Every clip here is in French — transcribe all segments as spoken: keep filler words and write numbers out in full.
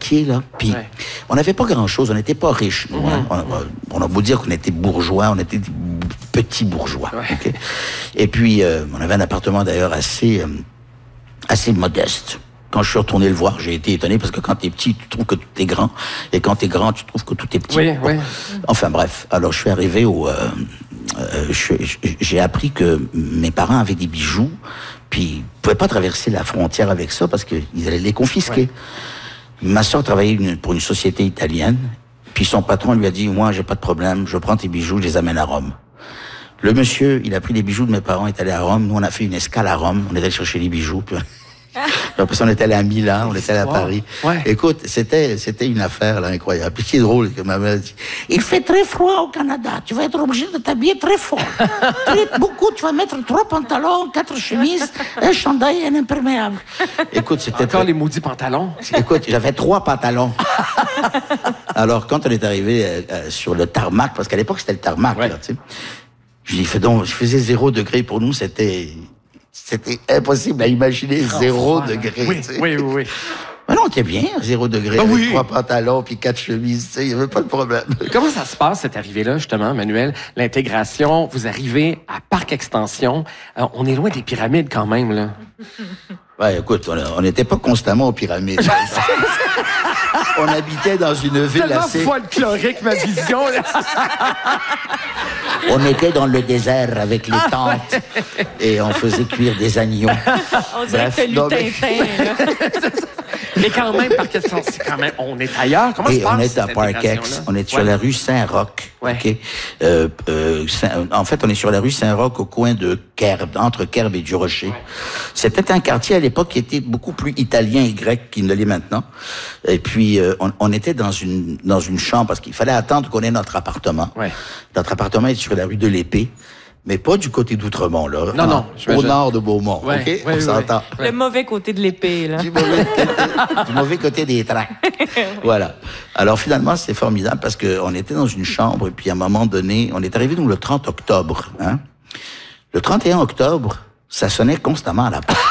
quartier, là. Puis, ouais. on n'avait pas grand-chose. On n'était pas riches, nous. Mm-hmm. Hein? On, on a beau dire qu'on était bourgeois, on était des petits bourgeois. Ouais. Okay? Et puis, euh, on avait un appartement, d'ailleurs, assez, euh, assez modeste. Quand je suis retourné le voir, j'ai été étonné parce que quand t'es petit, tu trouves que tout est grand. Et quand t'es grand, tu trouves que tout est petit. Oui, bon. oui. Enfin, bref. Alors, je suis arrivé au... Euh, euh, je, j'ai appris que mes parents avaient des bijoux, puis ils pouvaient pas traverser la frontière avec ça parce qu'ils allaient les confisquer. Ouais. Ma soeur travaillait une, pour une société italienne, puis son patron lui a dit, moi, j'ai pas de problème, je prends tes bijoux, je les amène à Rome. Le monsieur, il a pris les bijoux de mes parents, est allé à Rome. Nous, on a fait une escale à Rome, on est allé chercher les bijoux, puis... Après ça, on était allé à Milan, on était allé à Paris. Ouais. Écoute, c'était, c'était une affaire, là, incroyable. Puis, c'est drôle que ma mère dit, il fait très froid au Canada, tu vas être obligé de t'habiller très fort. Très, beaucoup, tu vas mettre trois pantalons, quatre chemises, un chandail et un imperméable. Écoute, c'était... Encore très... les maudits pantalons. Écoute, j'avais trois pantalons. Alors, quand on est arrivé euh, euh, sur le tarmac, parce qu'à l'époque, c'était le tarmac, ouais. là, tu sais, je dis, fais donc, je faisais zéro degré pour nous, c'était... C'était impossible à imaginer oh, zéro voilà. degré. Oui, tu sais. oui, oui, oui. Mais non, t'es bien, zéro degré, ah, avec oui. trois pantalons puis quatre chemises, tu sais, il n'y avait pas de problème. Comment ça se passe, cette arrivée-là, justement, Manuel? L'intégration, vous arrivez à Parc Extension. Alors, on est loin des pyramides, quand même, là. Ouais, écoute, on n'était pas constamment aux pyramides. On habitait dans une ville tellement assez... folklorique, ma vision, là. On était dans le désert avec les tentes et on faisait cuire des agneaux. On dirait que non, mais... Tintin, mais quand même, Parc Extension, quand même, on est ailleurs. Comment et se passe, on est à Parc Ex, on est sur ouais. la rue Saint-Roch. Ouais. Okay? Euh, euh, Saint, en fait, on est sur la rue Saint-Roch au coin de Kerb, entre Kerb et du Rocher. Ouais. C'était un quartier à l'époque qui était beaucoup plus italien et grec qu'il ne l'est maintenant. Et puis, euh, on, on était dans une dans une chambre parce qu'il fallait attendre qu'on ait notre appartement. Ouais. Notre appartement est sur la rue de l'Épée. Mais pas du côté d'Outremont, là. Non, non. Au imagine. Nord de Beaumont, ouais, OK? Ouais, on ouais, s'entend. Ouais. Le mauvais côté de l'épée, là. Du mauvais côté, du mauvais côté des tracts. Oui. Voilà. Alors, finalement, c'est formidable parce qu'on était dans une chambre et puis, à un moment donné, on est arrivé donc le trente octobre, hein? Le trente et un octobre, ça sonnait constamment à la porte.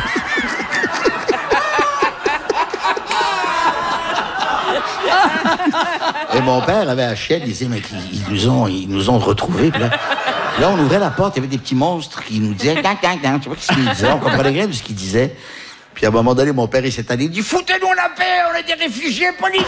Et mon père avait à chienne, il disait, mais ils, ils nous ont, ils nous ont retrouvés. Puis là, là, on ouvrait la porte, il y avait des petits monstres qui nous disaient, gang, gang, gang. Tu vois ce qu'ils disaient? On comprenait rien de ce qu'ils disaient. Puis à un moment donné, mon père, il s'est allé, il dit, foutez-nous la paix, on est des réfugiés politiques!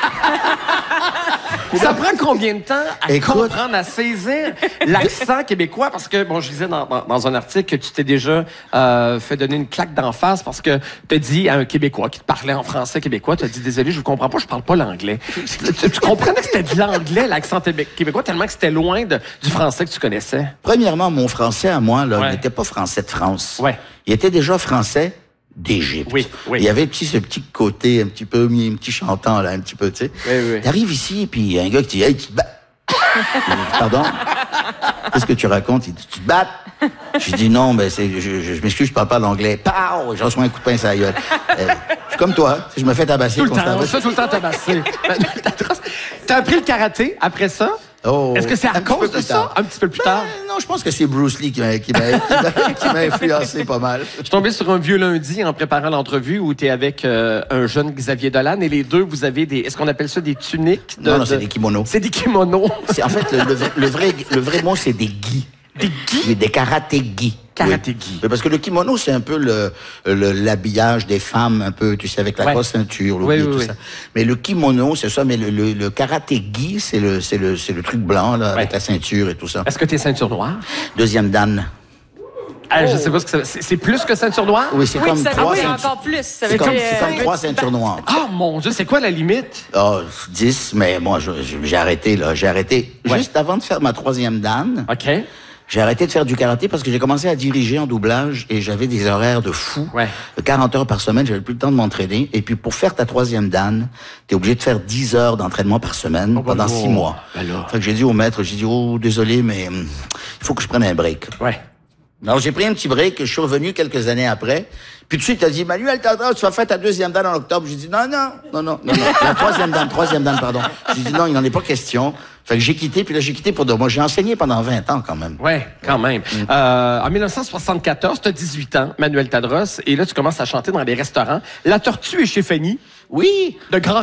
Ça prend combien de temps à Écoute, comprendre, à saisir l'accent québécois? Parce que, bon, je disais dans, dans, dans un article que tu t'es déjà euh, fait donner une claque d'en face parce que tu as dit à un Québécois qui te parlait en français québécois, tu as dit, désolé, je vous comprends pas, je parle pas l'anglais. tu, tu comprenais que c'était de l'anglais, l'accent québécois, tellement que c'était loin de, du français que tu connaissais? Premièrement, mon français à moi, là, ouais. il n'était pas français de France. Ouais. Il était déjà français d'Égypte. Oui, oui. Il y avait petit, ce petit côté un petit peu, un petit chantant, là, un petit peu, tu sais. Oui, oui. T'arrives ici, puis il y a un gars qui dit, hey, tu te bats. Pardon? Qu'est-ce que tu racontes? Il dit, tu te bats? Je dis, non, mais c'est, je, je, je m'excuse, je parle pas l'anglais. Pow! J'en reçois un coup de pain sur la gueule. Euh, je suis comme toi, je me fais tabasser. Tout le temps, on se fait tout le temps tabasser. T'as appris le karaté après ça? Oh, est-ce que c'est à cause de ça? Un petit peu plus tard? Ben, non, je pense que c'est Bruce Lee qui m'a, qui m'a, qui m'a, qui m'a influencé pas mal. Je suis tombé sur un vieux lundi en préparant l'entrevue où tu es avec euh, un jeune Xavier Dolan et les deux, vous avez des... Est-ce qu'on appelle ça des tuniques? De, non, non, de... c'est des kimonos. C'est des kimonos. C'est, en fait, le, le, le, vrai, le vrai mot, c'est des gis. Des gis? Oui, des karaté-gis. Karaté-gi. Oui. Parce que le kimono, c'est un peu le, le, l'habillage des femmes, un peu, tu sais, avec la ouais. grosse ceinture, oui, oui, tout oui. ça. Mais le kimono, c'est ça, mais le, le, le karaté-gi, c'est le, c'est le, c'est le truc blanc, là, ouais. avec la ceinture et tout ça. Est-ce que t'es ceinture noire? Deuxième dan. Ah, oh. Je sais pas ce que c'est. C'est plus que ceinture noire? Oui, c'est oui, comme ça trois oui, ceintures. encore plus. Ça c'est veut comme, dire, c'est comme euh, trois ceintures noires. Ah, mon Dieu, c'est quoi la limite? Ah, oh, dix, mais moi, je, je, j'ai arrêté, là. J'ai arrêté ouais. juste avant de faire ma troisième dan. OK. J'ai arrêté de faire du karaté parce que j'ai commencé à diriger en doublage et j'avais des horaires de fou. Ouais. quarante heures par semaine, j'avais plus le temps de m'entraîner. Et puis, pour faire ta troisième dan, t'es obligé de faire dix heures d'entraînement par semaine oh, pendant six oh. mois. Alors. Fait que j'ai dit au maître, j'ai dit, oh, désolé, mais hum, il faut que je prenne un break. Ouais. Alors, j'ai pris un petit break, je suis revenu quelques années après. Puis tout de suite, il a dit, Manuel, tu vas faire ta deuxième dan en octobre. J'ai dit, non, non, non, non, non, non. La troisième dan, troisième dan, pardon. J'ai dit, non, il n'en est pas question. Fait que j'ai quitté, puis là, j'ai quitté pour deux mois. J'ai enseigné pendant vingt ans, quand même. Ouais, quand même. Mm. Euh, en dix-neuf cent soixante-quatorze, tu as dix-huit ans, Manuel Tadros, et là, tu commences à chanter dans les restaurants. La Tortue et chez Fanny. Oui. De grands